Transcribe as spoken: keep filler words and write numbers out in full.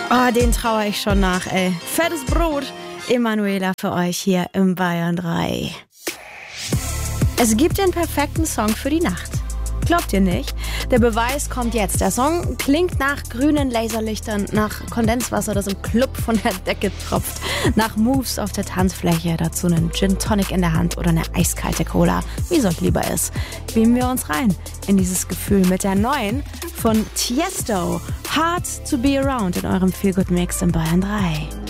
Oh, den traue ich schon nach, ey. Fettes Brot, Emanuela für euch hier im Bayern drei. Es gibt den perfekten Song für die Nacht. Glaubt ihr nicht? Der Beweis kommt jetzt. Der Song klingt nach grünen Laserlichtern, nach Kondenswasser, das im Club von der Decke tropft, nach Moves auf der Tanzfläche, dazu einen Gin Tonic in der Hand oder eine eiskalte Cola, wie es euch lieber ist. Beamen wir uns rein in dieses Gefühl mit der neuen von Tiesto, Hard to be Around in eurem Feel Good Mix in Bayern drei.